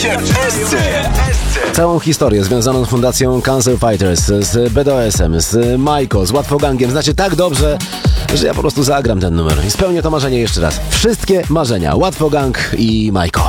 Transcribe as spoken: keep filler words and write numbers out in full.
Całą historię związaną z fundacją Cancer Fighters, z B D O S-em, z Majko, z Łatwogangiem znacie tak dobrze, że ja po prostu zagram ten numer i spełnię to marzenie jeszcze raz. Wszystkie marzenia. Łatwogang i Majko.